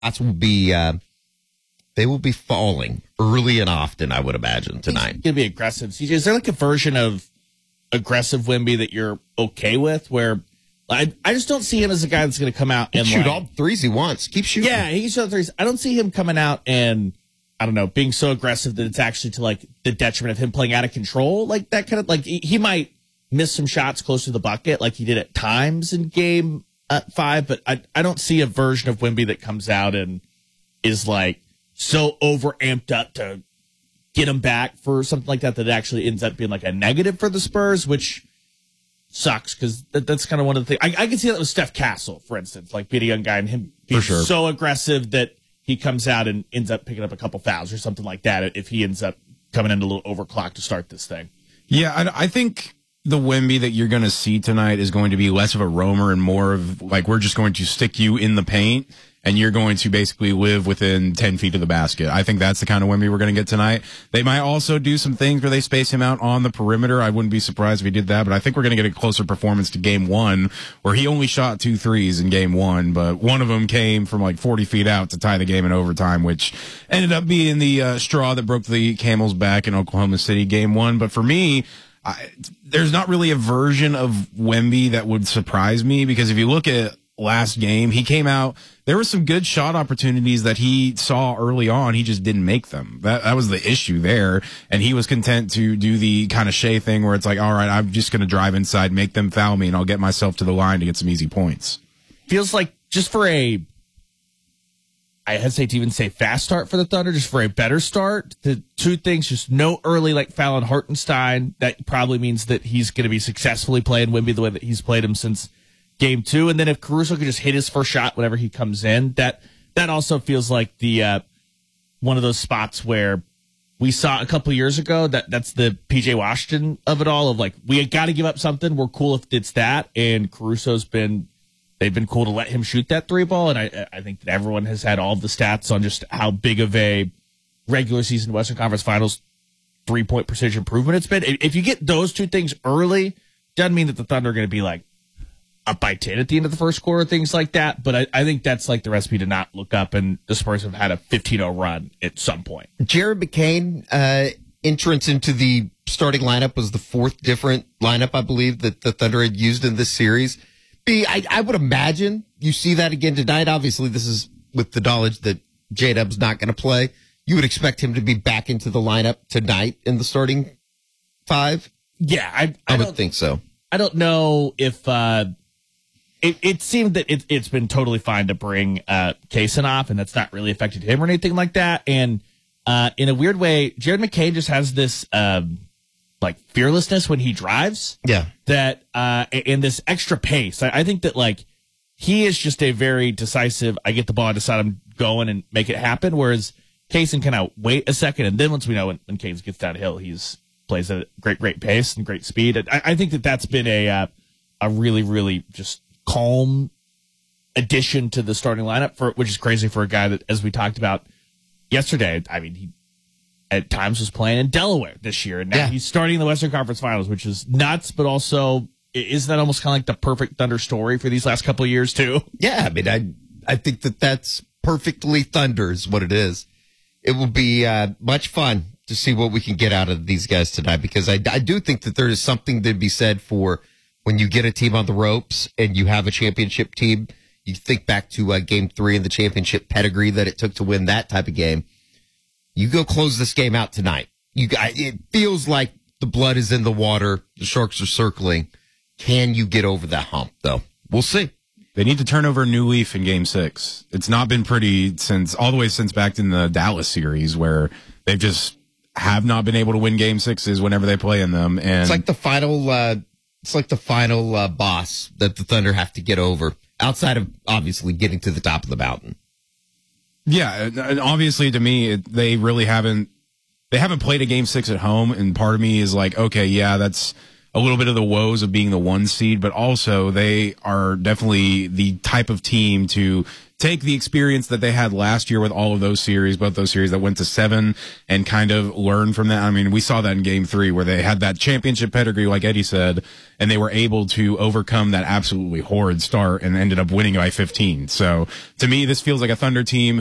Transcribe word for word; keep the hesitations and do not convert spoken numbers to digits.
Shots will be, uh, they will be falling early and often, I would imagine, tonight. He's going to be aggressive. C J, is there like a version of aggressive Wemby that you're okay with where I, I just don't see him as a guy that's going to come out and shoot like, all threes he wants. Keep shooting. Yeah, he can shoot all threes. I don't see him coming out and, I don't know, being so aggressive that it's actually to like the detriment of him playing out of control. Like that kind of, like he, he might miss some shots close to the bucket like he did at times in game uh, five, but I, I don't see a version of Wemby that comes out and is like so over amped up to get him back for something like that that it actually ends up being like a negative for the Spurs, which sucks because that, that's kind of one of the things. I, I can see that with Steph Castle, for instance, like being a young guy and him being sure. so aggressive that he comes out and ends up picking up a couple fouls or something like that if he ends up coming in a little overclocked to start this thing. Yeah, I, I think the Wemby that you're going to see tonight is going to be less of a roamer and more of like we're just going to stick you in the paint and you're going to basically live within ten feet of the basket. I think that's the kind of Wemby we're going to get tonight. They might also do some things where they space him out on the perimeter. I wouldn't be surprised if he did that, but I think we're going to get a closer performance to game one where he only shot two threes in game one, but one of them came from like forty feet out to tie the game in overtime, which ended up being the uh, straw that broke the camel's back in Oklahoma City game one. But for me, I, there's not really a version of Wemby that would surprise me because if you look at last game, he came out, there were some good shot opportunities that he saw early on. He just didn't make them. That that was the issue there. And he was content to do the kind of Shea thing where it's like, all right, I'm just going to drive inside, make them foul me, and I'll get myself to the line to get some easy points. Feels like just for a, I hesitate to even say fast start for the Thunder, just for a better start. The two things, just no early like Fallon Hartenstein. That probably means that he's going to be successfully playing Wemby the way that he's played him since game two. And then if Caruso could just hit his first shot whenever he comes in, that that also feels like the uh, one of those spots where we saw a couple years ago. That that's the P J Washington of it all. Of like we got to give up something. We're cool if it's that. And Caruso's been. They've been cool to let him shoot that three ball, and I I think that everyone has had all the stats on just how big of a regular season Western Conference Finals three-point percentage improvement it's been. If you get those two things early, doesn't mean that the Thunder are going to be like up by ten at the end of the first quarter, things like that, but I, I think that's like the recipe to not look up, and the Spurs have had a fifteen oh run at some point. Jared McCain, uh, entrance into the starting lineup was the fourth different lineup, I believe, that the Thunder had used in this series. B, I, I would imagine you see that again tonight. Obviously, this is with the knowledge that J-Dub's not going to play. You would expect him to be back into the lineup tonight in the starting five? Yeah, I, I, I would don't think so. I don't know if uh, it, it seemed that it, it's been totally fine to bring uh, Kaysen off, and that's not really affected him or anything like that. And uh, in a weird way, Jared McCain just has this um, like fearlessness when he drives. Yeah. That uh, and this extra pace. I, I think that like he is just a very decisive. I get the ball, I decide I'm going and make it happen. Whereas Kaysen kind of wait a second, and then once we know when, when Kaysen gets downhill, he's plays at a great, great pace and great speed. I, I think that that's been a uh, a really, really just calm addition to the starting lineup for which is crazy for a guy that, as we talked about yesterday. I mean, he at times was playing in Delaware this year, and now yeah. he's starting the Western Conference Finals, which is nuts, but also isn't that almost kind of like the perfect Thunder story for these last couple of years too? Yeah, I mean, I I think that that's perfectly Thunder is what it is. It will be uh, much fun to see what we can get out of these guys tonight, because I, I do think that there is something to be said for when you get a team on the ropes and you have a championship team. You think back to uh, game three and the championship pedigree that it took to win that type of game. You go close this game out tonight. You got, it feels like the blood is in the water. The Sharks are circling. Can you get over that hump, though? We'll see. They need to turn over a new leaf in game six. It's not been pretty since all the way since back in the Dallas series where they've just have not been able to win game sixes whenever they play in them. And it's like the final, uh, it's like the final uh, boss that the Thunder have to get over outside of obviously getting to the top of the mountain. Yeah, and obviously to me, it, they really haven't, they haven't played a game six at home. And part of me is like, okay, yeah, that's a little bit of the woes of being the one seed, but also they are definitely the type of team to take the experience that they had last year with all of those series, both those series that went to seven, and kind of learn from that. I mean, we saw that in game three where they had that championship pedigree, like Eddie said, and they were able to overcome that absolutely horrid start and ended up winning by fifteen. So to me, this feels like a Thunder team